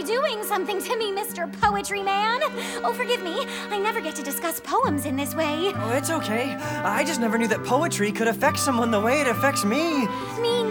be doing something to me, Mr. Poetry Man. Oh, forgive me. I never get to discuss poems in this way. Oh, it's okay. I just never knew that poetry could affect someone the way it affects me. Me